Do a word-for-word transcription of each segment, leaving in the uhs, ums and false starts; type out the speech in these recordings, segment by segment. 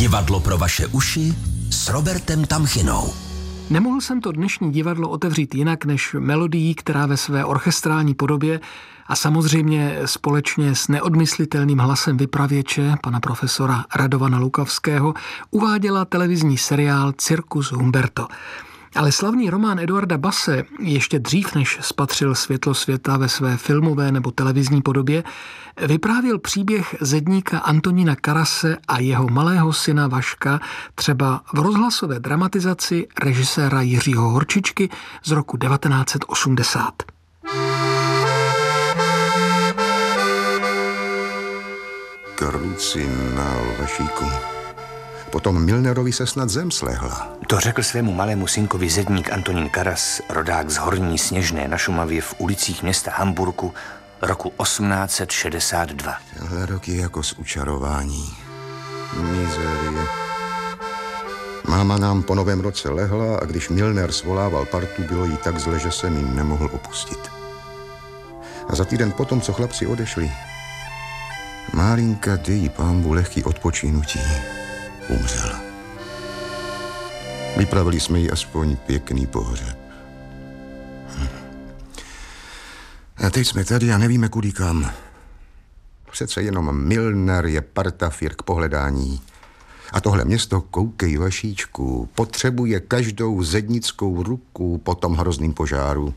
Divadlo pro vaše uši s Robertem Tamchinou. Nemohl jsem to dnešní divadlo otevřít jinak než melodií, která ve své orchestrální podobě a samozřejmě společně s neodmyslitelným hlasem vypravěče, pana profesora Radovana Lukavského, uváděla televizní seriál Cirkus Humberto. Ale slavný román Eduarda Basse ještě dřív, než spatřil světlo světa ve své filmové nebo televizní podobě, vyprávěl příběh zedníka Antonína Karase a jeho malého syna Vaška třeba v rozhlasové dramatizaci režiséra Jiřího Horčičky z roku devatenáct set osmdesát. Krucinál, Vašíku. Potom Milnerovi se snad zem slehla. To řekl svému malému synkovi zedník Antonín Karas, rodák z Horní Sněžné na Šumavě v ulicích města Hamburku roku osmnáct set šedesát dva. Tenhle rok je jako z učarování. Mizérie. Máma nám po novém roce lehla a když Milner svolával partu, bylo jí tak zle, že jsem ji nemohl opustit. A za týden potom, co chlapci odešli, Márinka, dej pánbu lehký odpočinutí, umřela. Vypravili jsme jí aspoň pěkný pohřeb. Hm. A teď jsme tady a nevíme kudy kam. Přece jenom Milner je partafír k pohledání. A tohle město, koukej, Vašíčku, potřebuje každou zednickou ruku po tom hrozným požáru.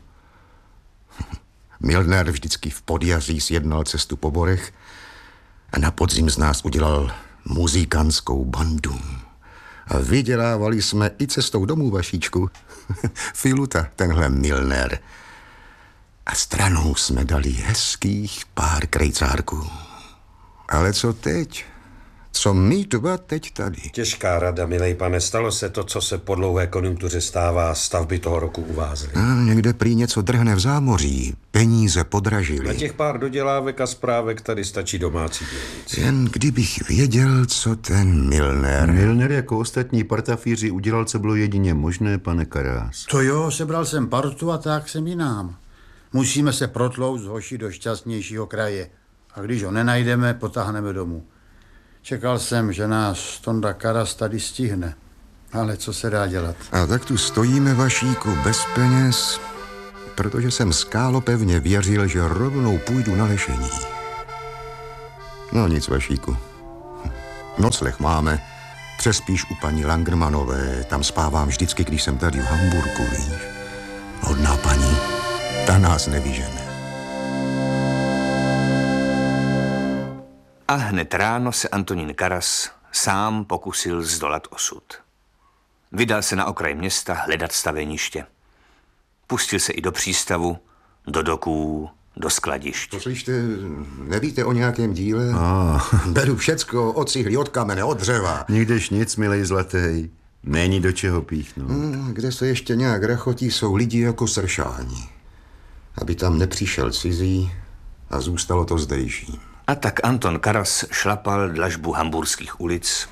Milner vždycky v podjaří sjednal cestu po borech a na podzim z nás udělal muzikantskou bandu. A vydělávali jsme i cestou domů, Vašíčku. Filuta, tenhle Milner. A stranou jsme dali hezkých pár krejcárků. Ale co teď? Co my dva teď tady? Těžká rada, milej pane, stalo se to, co se po dlouhé konjunktuře stává, stavby toho roku uvázly. A někde prý něco drhne v zámoří, peníze podražily. Na těch pár dodělávek a zprávek tady stačí domácí dělnici. Jen kdybych věděl, co ten Milner... Milner jako ostatní partafíři udělal, co bylo jedině možné, pane Karás. To jo, sebral jsem partu a tak jsem jinám. Musíme se protlout z hoši do šťastnějšího kraje. A když ho nenajdeme, potáhneme domů. Čekal jsem, že nás Tonda Karas tady stihne. Ale co se dá dělat? A tak tu stojíme, Vašíku, bez peněz, protože jsem skálopevně věřil, že rovnou půjdu na lešení. No nic, Vašíku. Nocleh máme. Přespíš u paní Langermanové. Tam spávám vždycky, když jsem tady v Hamburku, víš. Hodná paní, ta nás nevyžene. A hned ráno se Antonín Karas sám pokusil zdolat osud. Vydal se na okraj města hledat staveniště. Pustil se i do přístavu, do doků, do skladišť. Poslyšte, nevíte o nějakém díle? Ah. Beru všecko, od cihly, od kamene, od dřeva. Nikdeš nic, milej zlatej. Není do čeho píchnout. Hmm, kde se ještě nějak rachotí, jsou lidi jako sršání. Aby tam nepřišel cizí a zůstalo to zdejší. A tak Anton Karas šlapal dlažbu hamburských ulic,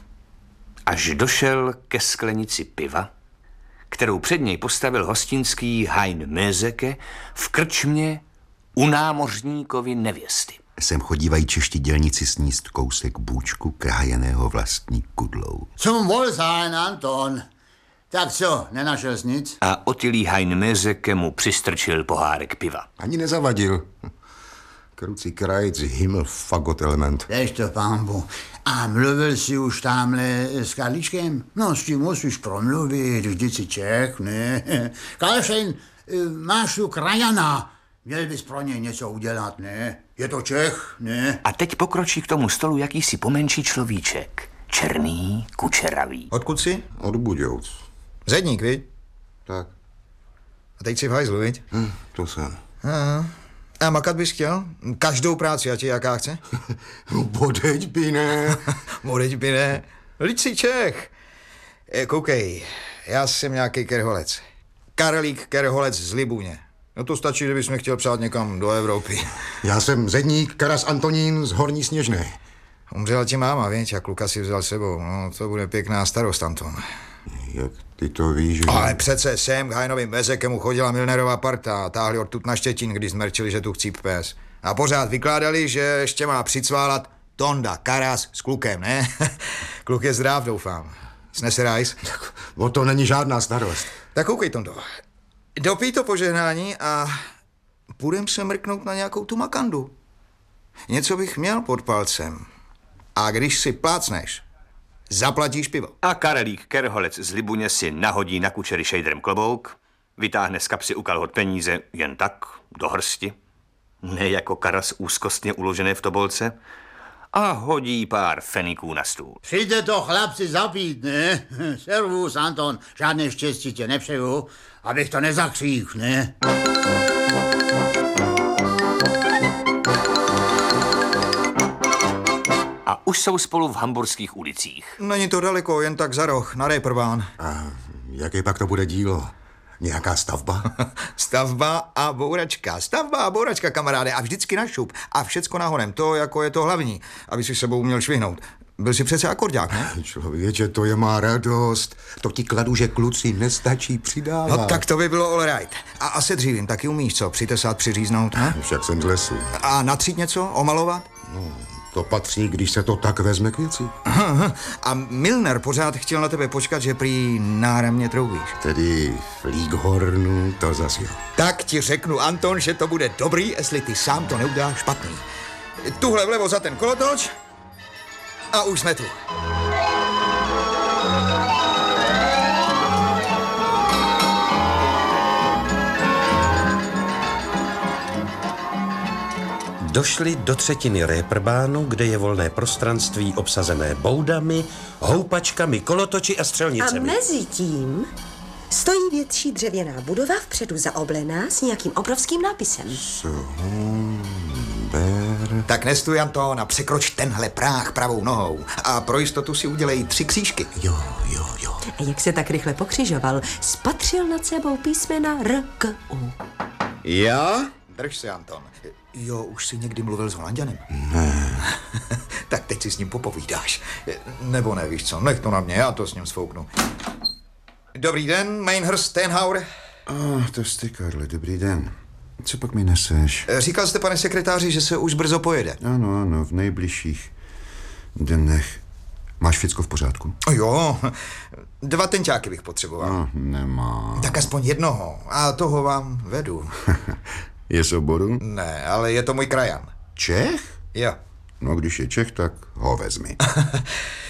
až došel ke sklenici piva, kterou před něj postavil hostinský Hein Möseke v krčmě u námořníkovy nevěsty. Sem chodívají čeští dělníci sníst kousek bůčku krájeného vlastní kudlou. Zum Wohlsein, Anton. Tak co, nenašel jsi nic? A otilý Hein Möseke mu přistrčil pohárek piva. Ani nezavadil. Krucí krajc, himmel, fagot element. Dejš to, pánbu. A mluvil jsi už tamhle s Karličkem? No, s tím musíš promluvit, vždyť si Čech, ne? Karlšejn, máš tu krajana. Měl bys pro něj něco udělat, ne? Je to Čech, ne? A teď pokročí k tomu stolu jakýsi pomenší človíček. Černý, kučeravý. Odkud jsi? Od Budějoc. Zedník, viď? Tak. A teď jsi v hajzlu, viď? Hm, to jsem. Aha. A makat bys chtěl? Každou práci, a ti jaká chce? Bodeď by ne. Bodeď by ne. Lid jsi Čech. E, koukej, já jsem nějaký kerholec. Karlík Kerholec z Libuně. No to stačí, kdybys mě chtěl přát někam do Evropy. Já jsem zedník Karas Antonín z Horní Sněžné. Umřela ti máma, víš, a kluka si vzal sebou. No, to bude pěkná starost, Anton. Jak ty to víš, že... Ale přece sem k Heinovým Mösekemu chodila Milnerová parta a táhli odtud na Štětín, když zmerčili, že tu chcíp pes. A pořád vykládali, že ještě má přicválat Tonda, Karas s klukem, ne? Kluk je zdrav, doufám. Snese rajs? O to není žádná starost. Tak koukej, Tondo. Dopij to požehnání a půjdem se mrknout na nějakou tu makandu. Něco bych měl pod palcem. A když si plácneš, zaplatíš pivo. A Karelík Kerholec z Libuně si nahodí na kučery šejdrem klobouk, vytáhne z kapsy u kalhot peníze jen tak, do hrsti, ne jako Karas úzkostně uložené v tobolce, a hodí pár feniků na stůl. Přijde to chlapci zapít, ne? Servus, Anton, žádné štěstí tě nepřeju, abych to nezakřích, ne? A už jsou spolu v hamburských ulicích. Není to daleko, jen tak za roh, na Reeperbahn. A jaké pak to bude dílo? Nějaká stavba? Stavba a bouračka. Stavba a bouračka, kamaráde. A vždycky na šup. A všecko nahonem. To jako je to hlavní. Aby si sebou uměl švihnout. Byl jsi přece akordák, ne? Člověče, to je má radost. To ti kladu, že kluci nestačí přidávat. No tak to by bylo all right. A asi dřívím taky umíš co? Přitesát, přiříznout, ne? Však jsem z lesu. A natřít něco? Omalovat? No, to patří, když se to tak vezme k věci. A Milner pořád chtěl na tebe počkat, že prý náramně troubíš. Tedy v Líghornu to zas jo. Tak ti řeknu, Anton, že to bude dobrý, jestli ty sám to neuděláš špatný. Tuhle vlevo za ten kolotoč a už jsme tu. Došli do třetiny Reeperbahnu, kde je volné prostranství obsazené boudami, houpačkami, kolotoči a střelnicemi. A mezi tím stojí větší dřevěná budova vpředu zaoblená s nějakým obrovským nápisem. Somber. Tak nestůj, Anton, a překroč tenhle práh pravou nohou. A pro jistotu si udělej tři křížky. Jo, jo, jo. A jak se tak rychle pokřižoval, spatřil nad sebou písmena R, K, U. Já? Drž se, Anton. Jo, už jsi někdy mluvil s Holanďanem? Ne. Tak teď si s ním popovídáš. Nebo ne, víš co, nech to na mě, já to s ním sfouknu. Dobrý den, Meinherst Steinhauer. Oh, to jste, Karle, dobrý den. Co pak mi neseš? Říkal jste, pane sekretáři, že se už brzo pojede. Ano, ano, v nejbližších dnech. Máš všecko v pořádku? Jo, dva tenťáky bych potřeboval. No, nemám. Tak aspoň jednoho, a toho vám vedu. Je z oboru? Ne, ale je to můj krajan. Čech? Jo. No, když je Čech, tak ho vezmi.